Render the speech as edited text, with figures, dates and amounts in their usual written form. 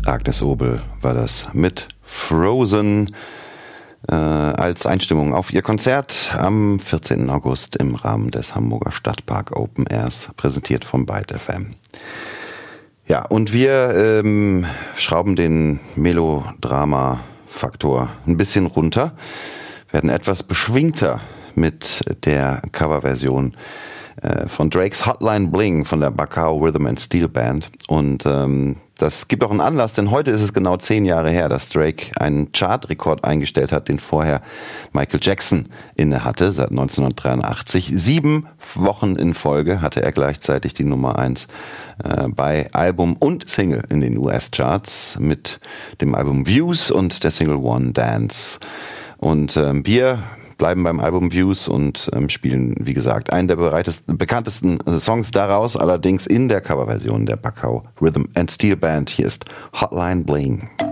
Agnes Obel war das mit Frozen als Einstimmung auf ihr Konzert am 14. August im Rahmen des Hamburger Stadtpark Open Airs, präsentiert von Byte FM. Ja, und wir schrauben den Melodrama-Faktor ein bisschen runter, werden etwas beschwingter mit der Coverversion von Drakes Hotline Bling von der Bacao Rhythm and Steel Band. Und das gibt auch einen Anlass, denn heute ist es genau 10 Jahre her, dass Drake einen Chartrekord eingestellt hat, den vorher Michael Jackson inne hatte, seit 1983. 7 Wochen in Folge hatte er gleichzeitig die Nummer 1 bei Album und Single in den US-Charts mit dem Album Views und der Single One Dance. Und wir bleiben beim Album Views und spielen, wie gesagt, einen der bekanntesten Songs daraus, allerdings in der Coverversion der Bacao Rhythm and Steel Band. Hier ist Hotline Bling.